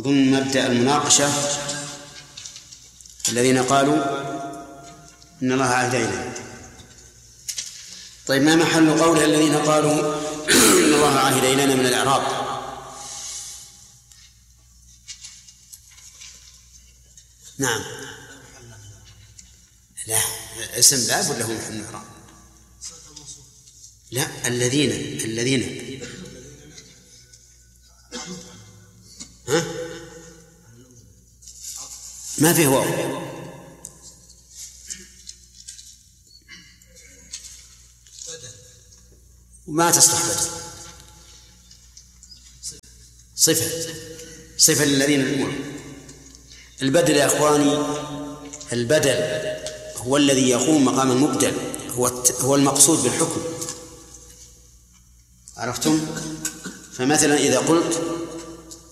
أظن مبدأ المناقشة الذين قالوا إن الله عهد إلينا. طيب ما محل قوله الذين قالوا إن الله عهد إلينا من الإعراب؟ نعم. لا، اسم لا بد له محل إعراب. لا، الذين ها ما فيه واو. وما تصلح بدل، صفة للذين الأمور. البدل يا أخواني، البدل هو الذي يقوم مقام المبدل، هو المقصود بالحكم. عرفتم؟ فمثلا إذا قلت